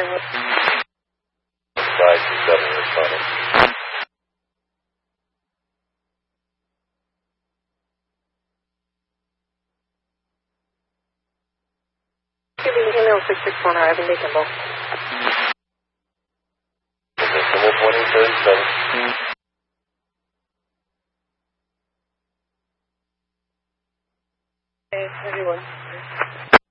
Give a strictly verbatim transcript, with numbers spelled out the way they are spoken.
Hollywood. five two seven responding. Giving email six six one, arriving to Kimball. Okay, Kimball twenty thirty-seven. Okay, everyone.